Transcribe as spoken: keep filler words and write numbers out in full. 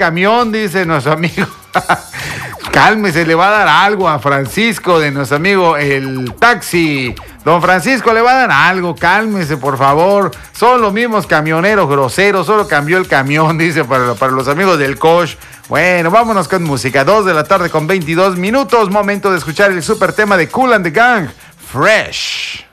camión, dice nuestro amigo. Cálmese, le va a dar algo a Francisco de nuestro amigo el taxi. Don Francisco, le va a dar algo, cálmese, por favor. Son los mismos camioneros groseros, solo cambió el camión, dice, para, para los amigos del Kosh. Bueno, vámonos con música. Dos de la tarde con veintidós minutos. Momento de escuchar el super tema de Kool and the Gang, Fresh.